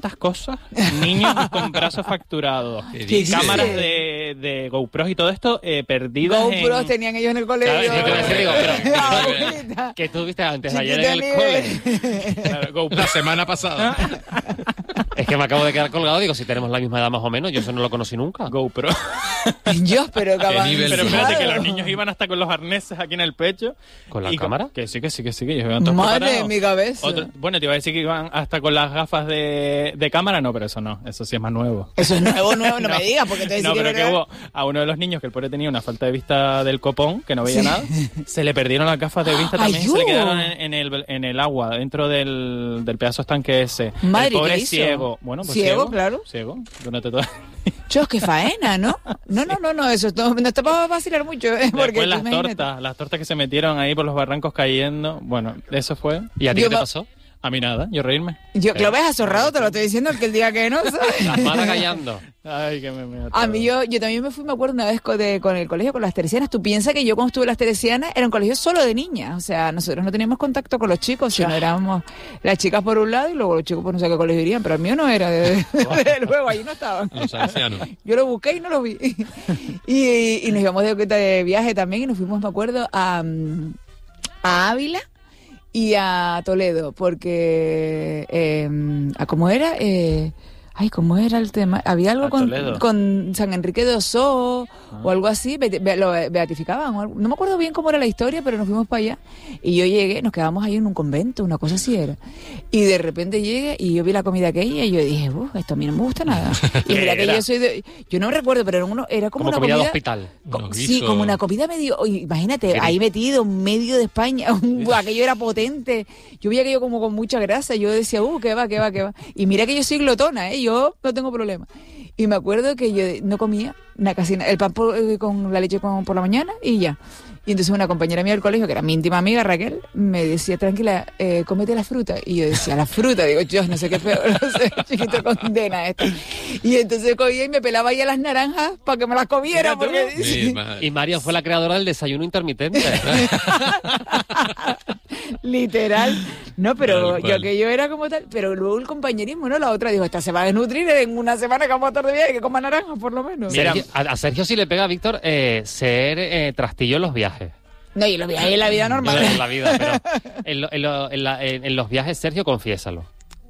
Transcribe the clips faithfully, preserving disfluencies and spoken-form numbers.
tantas cosas, niños con brazos fracturados, cámaras de, de GoPros y todo esto eh, perdidas GoPros en... tenían ellos en el colegio. Claro, yo te voy a decir, digo, pero, No, que tú viste antes, ayer chiquito en el nivel. cole. Claro, GoPro. La semana pasada. Es que me acabo de quedar colgado, digo, si tenemos la misma edad más o menos, yo eso no lo conocí nunca. GoPro. Dios, pero que nivel? Pero espérate, que avanzado. los niños iban hasta con los arneses aquí en el pecho. ¿Con la Y cámara? Que sí, que sí, que sí, que ellos iban todos Madre preparados. de mi cabeza. Otro- bueno, te iba a decir que iban hasta con las gafas de, de cámara, no, pero eso no, eso sí es más nuevo. Eso es nuevo, nuevo, no, me digas, porque te voy a No, decir pero que que hubo a uno de los niños que el pobre tenía una falta de vista del copón, que no veía Sí. nada, se le perdieron las gafas de vista también, ¡Ay, se le yo! quedaron en, en el, en el agua, dentro del, del pedazo estanque ese. Madre, el pobre ¿qué hizo? ciego. Bueno, pues Ciego, ciego, claro. Ciego, durante toda... Chos, qué faena, ¿no? No, no, no, no, eso es todo- no está para vacilar mucho, ¿eh? Porque Después tú las imagínate. tortas, las tortas que se metieron ahí por los barrancos cayendo, bueno, eso fue... ¿Y a ti Yo qué te me- pasó? A mí nada, yo reírme. Yo, que lo ves azorrado, te lo estoy diciendo, el que el día que no, ¿sabes? Las malas callando. Ay, que me... me A mí, yo, yo también me fui, me acuerdo una vez con, de- con el colegio, con las teresianas. Tú piensas que yo cuando estuve en las teresianas era un colegio solo de niñas. O sea, nosotros no teníamos contacto con los chicos, sino éramos las chicas por un lado y luego los chicos por no sé qué colegio irían. Pero el mío no era, de, de luego, ahí no estaban. Los ancianos. Yo lo busqué y no lo vi. Y, y nos íbamos de, de viaje también y nos fuimos, me acuerdo, a, mm, a Ávila y a Toledo, porque, eh, ¿a cómo era? Eh, ay, ¿cómo era el tema? Había algo A con, Toledo. con San Enrique de Ossó Ah. o algo así, be- be- lo beatificaban. o algo. No me acuerdo bien cómo era la historia, pero nos fuimos para allá. Y yo llegué, nos quedamos ahí en un convento, una cosa así era. Y de repente llegué y yo vi la comida aquella y yo dije, uff, esto a mí no me gusta nada. Y mira que era? yo soy de... Yo no recuerdo, pero era, uno, era como, Como una comida comida... de hospital. Co- Unos sí, guisos. como una comida medio... oye, imagínate, Qué ahí rico. metido, en medio de España, un- aquello era potente. Yo veía aquello como con mucha grasa. Yo decía, uh, qué va, qué va, qué va. Y mira que yo soy glotona, ¿eh? Yo no tengo problema. Y me acuerdo que yo no comía nada, casi nada. El pan por- eh, con la leche con- por la mañana y ya. Y entonces una compañera mía del colegio, que era mi íntima amiga, Raquel, me decía, tranquila, eh, cómete la fruta. Y yo decía, la fruta, digo, yo no sé qué peor, no sé, chiquito condena esto. Y entonces cogía y me pelaba ya las naranjas para que me las comiera, Mira tú. porque... Sí, madre. Y María fue la creadora del desayuno intermitente. Literal. No, pero Tal yo cual. que yo era como tal. Pero luego el compañerismo, ¿no? La otra dijo, esta se va a desnutrir en una semana que vamos a estar de viaje, que coma naranjas por lo menos. Mira, Sergio- a, a Sergio sí le pega, Víctor, eh, ser eh, trastillo en los viajes. No, y los viajes en la vida normal. En la vida, pero en, lo- en lo- en la- en- en los viajes, Sergio, confiésalo.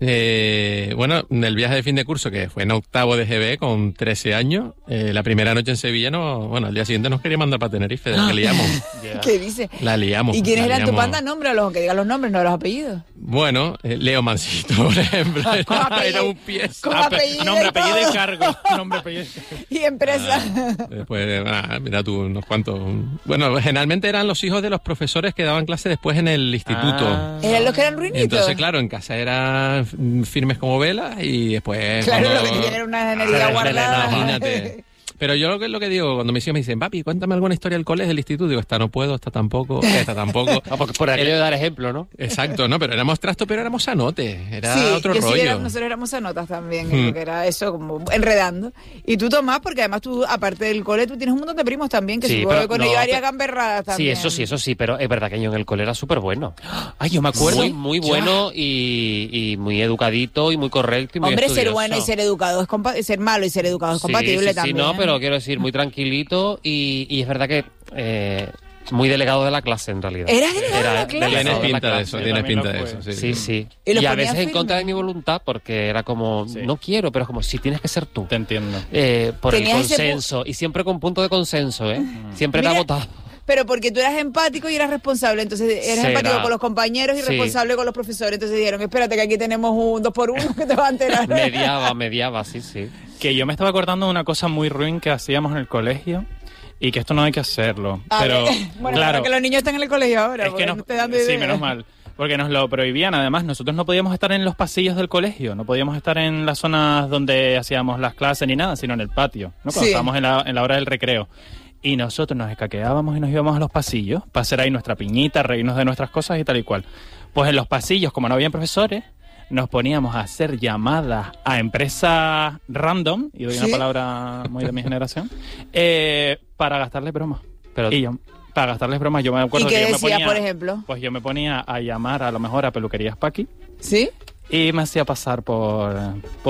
Eh, bueno, el viaje de fin de curso, que fue en octavo de G B con trece años, eh, la primera noche en Sevilla, no, bueno, al día siguiente nos quería mandar para Tenerife, de que liamos. ¿Qué dice? La liamos. ¿Y quiénes la eran tu liamos. panda? Nómbralos, que digan los nombres, no los apellidos. Bueno, eh, Leo Mansito, por ejemplo, era, apellido. era un pie. Con Ape- apellido nombre, y apellido todo. y cargo. Nombre, apellido y cargo. Y empresa. Después, ah, mira tú, unos cuantos. Bueno, generalmente eran los hijos de los profesores que daban clase después en el instituto. Ah. ¿Eran los que eran ruinitos? Entonces, claro, en casa eran mm, firmes como velas y después... Claro, cuando- lo que tenían era una energía Ah, guardada. Imagínate. Pero yo lo que, lo que digo, cuando mis hijos me dicen, papi, cuéntame alguna historia del colegio, del instituto, digo, esta no puedo, esta tampoco, esta tampoco. Ah, porque por aquello de dar ejemplo, ¿no? Exacto, ¿no? Pero éramos trasto, pero éramos sanotes, era Sí, otro yo sí rollo. era- nosotros éramos anotas también, Hmm. porque era eso, como enredando. Y tú, Tomás, porque además tú, aparte del cole, tú tienes un montón de primos también, que Sí, supongo pero que con no, ellos haría pero- gamberradas Sí, también. eso sí, eso sí, pero es verdad que yo en el cole era súper bueno. Ay, yo me acuerdo. Muy, muy bueno y, y muy educadito y muy correcto y muy Hombre, ser estudioso. bueno y ser educado es compa- ser malo y ser educado es Sí, compatible sí, sí, también. no, pero quiero decir, muy tranquilito y, y es verdad que eh, muy delegado de la clase en realidad. ¿Eras delegado de la Era clase? delegado Tienes de la pinta de clase. eso, Yo tienes también pinta lo de eso, fue. sí. Sí, sí. ¿Y Y, los a ponías veces en contra de firme? mi voluntad porque era como, Sí. no quiero, pero es como, si tienes que ser tú. Te entiendo. Eh, por el Tenías ese pu- consenso y siempre con punto de consenso, ¿eh? Siempre Mira, era votado. Pero porque tú eras empático y eras responsable, entonces eras Será. empático con los compañeros y Sí. responsable con los profesores. Entonces dijeron, espérate que aquí tenemos un dos por uno que te va a enterar. Mediaba, mediaba, sí, sí. Que yo me estaba acordando de una cosa muy ruin que hacíamos en el colegio y que esto no hay que hacerlo. A pero, ver, bueno, claro, claro que los niños están en el colegio ahora, es porque que no nos, te dando sí, idea. menos mal. Porque nos lo prohibían, además, nosotros no podíamos estar en los pasillos del colegio, no podíamos estar en las zonas donde hacíamos las clases ni nada, sino en el patio, ¿no? Cuando Sí. estábamos en la, en la hora del recreo. Y nosotros nos escaqueábamos y nos íbamos a los pasillos para hacer ahí nuestra piñita, reírnos de nuestras cosas y tal y cual. Pues en los pasillos, como no habían profesores, nos poníamos a hacer llamadas a empresas random, y doy ¿Sí? una palabra muy de mi generación, eh, para gastarles bromas. Pero Y yo, para gastarles bromas, yo me ¿Y acuerdo qué que yo me decías, ponía, por ejemplo? pues yo me ponía a llamar a lo mejor a peluquerías Paqui ¿Sí? y me hacía pasar por,